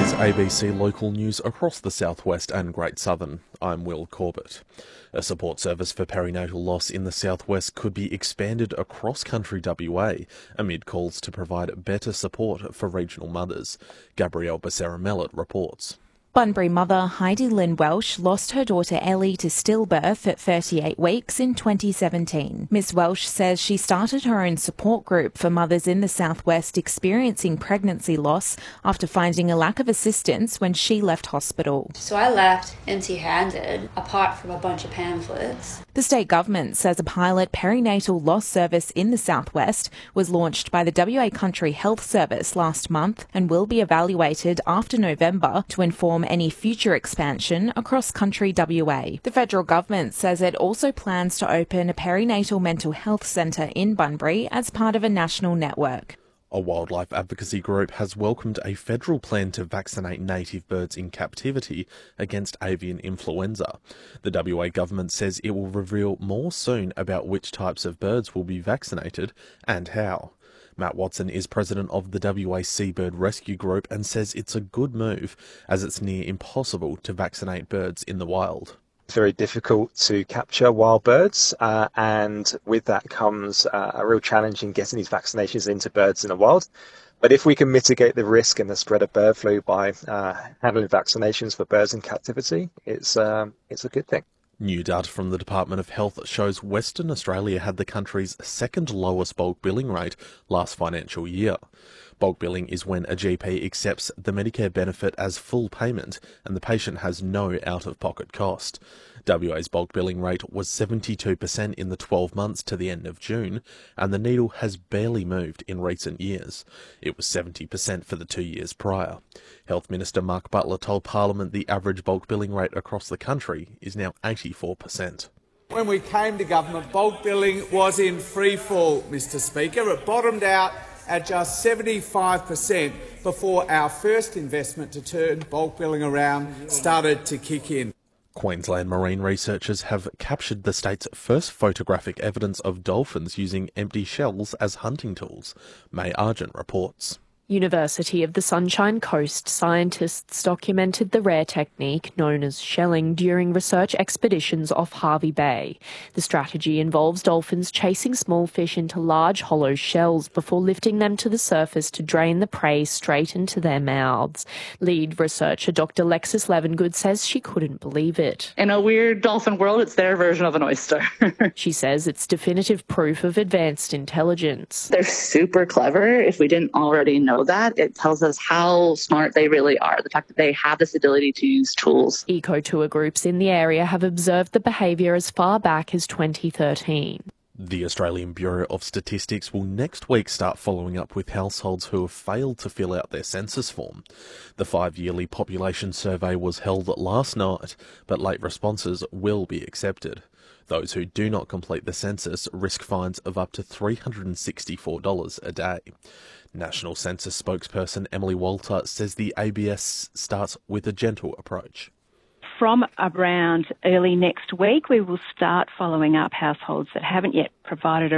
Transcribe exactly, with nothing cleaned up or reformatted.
is A B C Local News across the southwest and Great Southern. I'm Will Corbett. A support service for perinatal loss in the southwest could be expanded across country W A amid calls to provide better support for regional mothers. Gabrielle Becerra-Mellett reports. Bunbury mother Heidi Lynn Welsh lost her daughter Ellie to stillbirth at thirty-eight weeks in twenty seventeen. Miss Welsh says she started her own support group for mothers in the southwest experiencing pregnancy loss after finding a lack of assistance when she left hospital. So I left empty-handed, apart from a bunch of pamphlets. The state government says a pilot perinatal loss service in the southwest was launched by the W A Country Health Service last month and will be evaluated after November to inform any future expansion across country W A. The federal government says it also plans to open a perinatal mental health centre in Bunbury as part of a national network. A wildlife advocacy group has welcomed a federal plan to vaccinate native birds in captivity against avian influenza. The W A government says it will reveal more soon about which types of birds will be vaccinated and how. Matt Watson is president of the W A Seabird Rescue Group and says it's a good move as it's near impossible to vaccinate birds in the wild. It's very difficult to capture wild birds uh, and with that comes uh, a real challenge in getting these vaccinations into birds in the wild. But if we can mitigate the risk and the spread of bird flu by uh, handling vaccinations for birds in captivity, it's, um, it's a good thing. New data from the Department of Health shows Western Australia had the country's second lowest bulk billing rate last financial year. Bulk billing is when a G P accepts the Medicare benefit as full payment and the patient has no out-of-pocket cost. W A's bulk billing rate was seventy-two percent in the twelve months to the end of June, and the needle has barely moved in recent years. It was seventy percent for the two years prior. Health Minister Mark Butler told Parliament the average bulk billing rate across the country is now eighty-four percent. When we came to government, bulk billing was in free fall, Mr Speaker. It bottomed out at just seventy-five percent before our first investment to turn bulk billing around started to kick in. Queensland marine researchers have captured the state's first photographic evidence of dolphins using empty shells as hunting tools. May Argent reports. University of the Sunshine Coast scientists documented the rare technique known as shelling during research expeditions off Hervey Bay. The strategy involves dolphins chasing small fish into large hollow shells before lifting them to the surface to drain the prey straight into their mouths. Lead researcher Doctor Lexis Levengood says she couldn't believe it. In a weird dolphin world, it's their version of an oyster. She says it's definitive proof of advanced intelligence. They're super clever. If we didn't already know that, it tells us how smart they really are, the fact that they have this ability to use tools. Eco-tour groups in the area have observed the behaviour as far back as twenty thirteen. The Australian Bureau of Statistics will next week start following up with households who have failed to fill out their census form. The five-yearly population survey was held last night, but late responses will be accepted. Those who do not complete the census risk fines of up to three hundred sixty-four dollars a day. National Census spokesperson Emily Walter says the A B S starts with a gentle approach. From around early next week, we will start following up households that haven't yet provided a